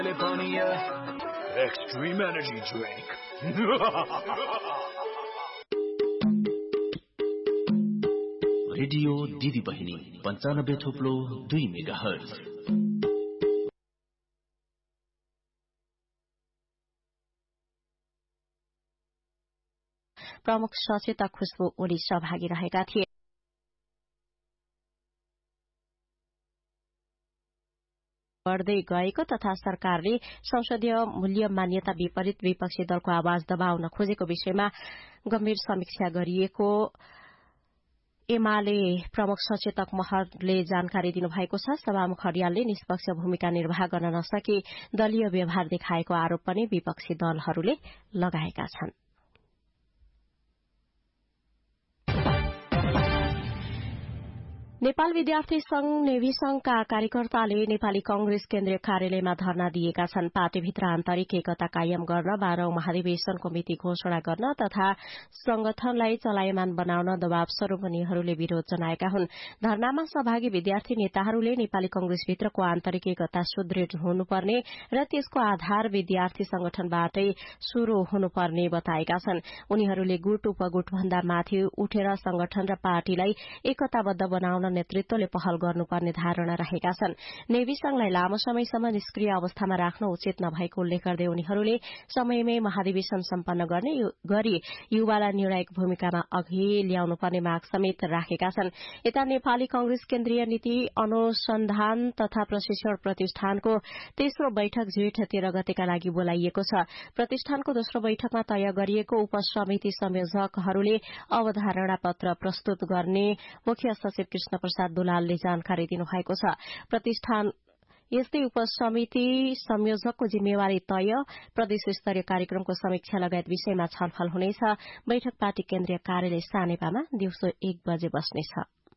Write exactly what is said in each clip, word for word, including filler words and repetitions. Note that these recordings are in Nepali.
Extreme energy drink. रेडियो दिदी बहिनी पन्चानब्बे थोप्लो दुई मेगा हर्ज। प्रमुख सचेतक खुशबु ओली सहभागी रहेका थिए। बढ्दै गएको तथा सरकारले संसदीय मूल्य मान्यता विपरीत विपक्षी दलको आवाज दबाउन खोजेको विषयमा गम्भीर समीक्षा गरिएको एमाले प्रमुख सचेतक महरले जानकारी दिनुभएको छ। सभामुख हरियालले निष्पक्ष भूमिका निर्वाह गर्न नसके दलीय व्यवहार देखाएको आरोप पनि विपक्षी दलहरूले लगाएका छन्। नेपाल विद्यार्थी संघ नेभी संघका कार्यकर्ताले नेपाली कंग्रेस केन्द्रीय कार्यालयमा धरना दिएका छन्। पार्टीभित्र आन्तरिक एकता कायम गर्न, बाह्रौं महाधिवेशनको मिति घोषणा गर्न तथा संगठनलाई चलायमान बनाउन दबाव स्वरूप उनीहरूले विरोध जनाएका हुन्। धरनामा सहभागी विद्यार्थी नेताहरूले नेपाली कंग्रेसभित्रको आन्तरिक एकता सुदृढ़ हुनुपर्ने र त्यसको आधार विद्यार्थी संगठनबाटै शुरू हुनुपर्ने बताएका छन्। उनीहरूले गुट उपगुट भन्दा माथि उठेर संगठन र पार्टीलाई एकताबद्ध बनाउन नेतृत्वले पहल गर्नुपर्ने धारणा राखेका छन्। नेभी संघलाई लामो समयसम्म निष्क्रिय अवस्थामा राख्न उचित नभएको उल्लेख गर्दै उनीहरूले समयमै महाधिवेशन सम्पन्न गर्ने गरी युवालाई निर्णायक भूमिकामा अघि ल्याउनुपर्ने माग समेत राखेका छन्। यता नेपाली कंग्रेस केन्द्रीय नीति अनुसन्धान तथा प्रशिक्षण प्रतिष्ठानको तेस्रो बैठक जेठ तेह्र गतेका लागि बोलाइएको छ। प्रतिष्ठानको दोस्रो बैठकमा तय गरिएको उपसमिति संयोजकहरूले अवधारणा पत्र प्रस्तुत गर्ने मुख्य सचिव कृष्ण प्रसाद दुलालले जानकारी दिनुभएको छ। प्रतिष्ठान यस्तै उपसमिति संयोजकको जिम्मेवारी तय, प्रदेश स्तरीय कार्यक्रमको समीक्षा लगायत विषयमा छलफल हुनेछ। बैठक पार्टी केन्द्रीय कार्यालय सानेपामा दिउँसो एक बजे बस्नेछ।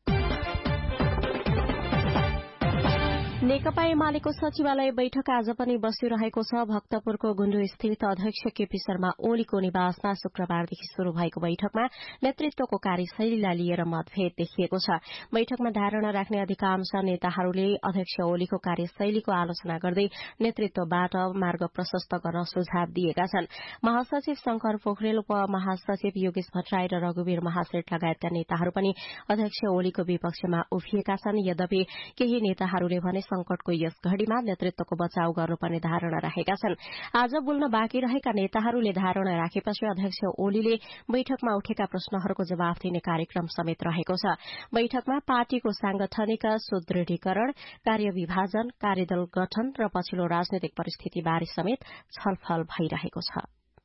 नेकपा एमालेको सचिवालय बैठक आज पनि बसिरहेको छ। भक्तपुरको गुण्डु स्थित अध्यक्ष केपी शर्मा ओलीको निवासमा शुक्रबारदेखि शुरू भएको बैठकमा नेतृत्वको कार्यशैलीलाई लिएर मतभेद देखिएको छ। बैठकमा धारणा राख्ने अधिकांश नेताहरूले अध्यक्ष ओलीको कार्यशैलीको आलोचना गर्दै नेतृत्वबाट मार्ग प्रशस्त गर्न सुझाव दिएका छन्। महासचिव शंकर पोखरेल, उपमहासचिव योगेश भट्टराई र रघुवीर महासेठ लगायतका नेताहरू पनि अध्यक्ष ओलीको विपक्षमा उभिएका छन्। यद्यपि केही नेताहरूले भने संकटको यस घड़ीमा नेतृत्वको बचाव गर्नुपर्ने धारणा राखेका छन्। आज बोल्न बाँकी रहेका नेताहरूले धारणा राखेपछि अध्यक्ष ओलीले बैठकमा उठेका प्रश्नहरूको जवाफ दिने कार्यक्रम समेत रहेको छ। बैठकमा पार्टीको सांगठनिक सुदृढीकरण, कार्यविभाजन, कार्यदल गठन र पछिल्लो राजनैतिक परिस्थितिबारे समेत छलफल भइरहेको छ।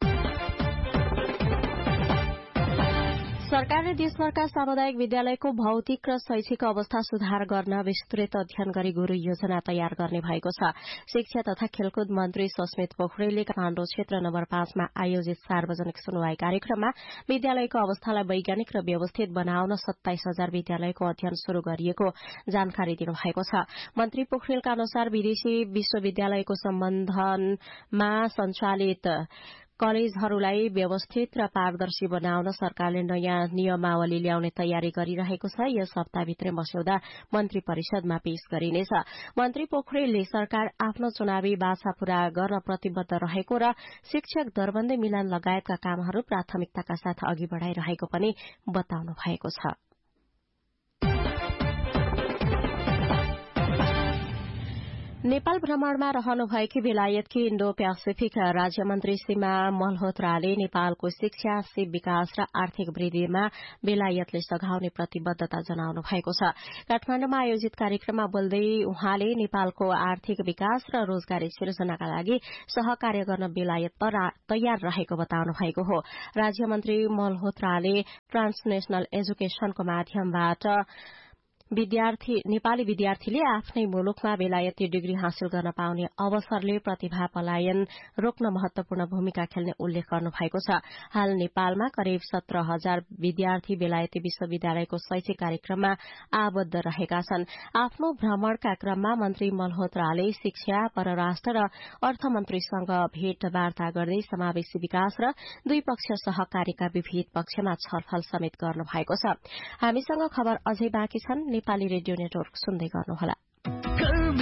सरकारले देशभरका सामुदायिक विद्यालयको भौतिक र शैक्षिक अवस्था सुधार गर्न विस्तृत अध्ययन गरी गुरू योजना तयार गर्ने भएको छ। शिक्षा तथा खेलकुद मन्त्री सस्मित पोखरेलले काठमाडौँ क्षेत्र नम्बर पाँचमा आयोजित सार्वजनिक सुनवाई कार्यक्रममा विद्यालयको अवस्थालाई वैज्ञानिक र व्यवस्थित बनाउन सत्ताइस हजार विद्यालयको अध्ययन शुरू गरिएको जानकारी दिनुभएको छ। मन्त्री पोखरेलका अनुसार विदेशी विश्वविद्यालयको सम्बन्धनमा सञ्चालित कलेजहरूलाई व्यवस्थित र पारदर्शी बनाउन सरकारले नयाँ नियमावली ल्याउने तयारी गरिरहेको छ। यस हप्ताभित्रै मस्यौदा मन्त्री परिषदमा पेश गरिनेछ। मन्त्री पोखरेलले सरकार आफ्नो चुनावी बाछा पूरा गर्न प्रतिबद्ध रहेको र शिक्षक दरबन्दी मिलान लगायतका कामहरू प्राथमिकताका साथ अघि बढ़ाइरहेको पनि बताउनु भएको छ। नेपाल भ्रमणमा रहनुभएकी बेलायतकी इण्डो प्यासिफिक राज्यमन्त्री सीमा मल्होत्राले नेपालको शिक्षा, सिप विकास र आर्थिक वृद्धिमा बेलायतले सघाउने प्रतिबद्धता जनाउनु भएको छ। काठमाडौँमा आयोजित कार्यक्रममा बोल्दै उहाँले नेपालको आर्थिक विकास र रोजगारी सिर्जनाका लागि सहकार्य गर्न बेलायत तयार रहेको बताउनु भएको हो। राज्यमन्त्री मल्होत्राले ट्रान्सनेशनल एजुकेशनको माध्यमबाट विद्यार्थी नेपाली विद्यार्थीले आफ्नै मुलुकमा बेलायती डिग्री हासिल गर्न पाउने अवसरले प्रतिभा पलायन रोक्न महत्वपूर्ण भूमिका खेल्ने उल्लेख गर्नु भएको छ। हाल नेपालमा करिब सत्र हजार विद्यार्थी बेलायती विश्वविद्यालयको शैक्षिक कार्यक्रममा आबद्ध रहेका छन्। आफ्नो भ्रमणका क्रममा मन्त्री मल्होत्राले शिक्षा, परराष्ट्र र अर्थमन्त्रीसँग भेटवार्ता गर्दै समावेशी विकास र द्विपक्षीय सहकारीका विविध पक्षमा छलफल समेत गर्नु भएको छ। हामीसँग खबर अझै बाँकी छन्। नेपाली रेडियो नेटवर्क सुन्दै गर्नुहोला।